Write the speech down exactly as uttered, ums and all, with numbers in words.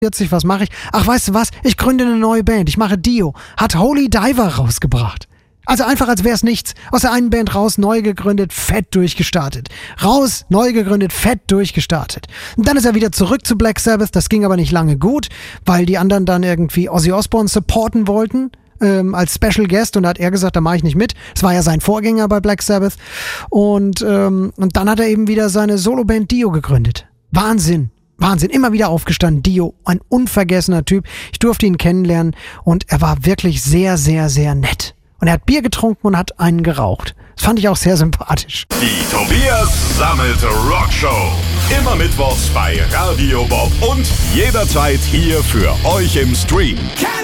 vierzig, was mache ich? Ach, weißt du was? Ich gründe eine neue Band. Ich mache Dio. Hat Holy Diver rausgebracht. Also einfach, als wäre es nichts. Aus der einen Band raus, neu gegründet, fett durchgestartet. Raus, neu gegründet, fett durchgestartet. Und dann ist er wieder zurück zu Black Sabbath. Das ging aber nicht lange gut, weil die anderen dann irgendwie Ozzy Osbourne supporten wollten. Ähm, als Special Guest, und da hat er gesagt, da mache ich nicht mit. Es war ja sein Vorgänger bei Black Sabbath. Und, ähm, und dann hat er eben wieder seine Soloband Dio gegründet. Wahnsinn. Wahnsinn, immer wieder aufgestanden. Dio, ein unvergessener Typ. Ich durfte ihn kennenlernen und er war wirklich sehr, sehr, sehr nett. Und er hat Bier getrunken und hat einen geraucht. Das fand ich auch sehr sympathisch. Die Tobias Sammelte Rockshow. Immer mittwochs bei Radio Bob und jederzeit hier für euch im Stream.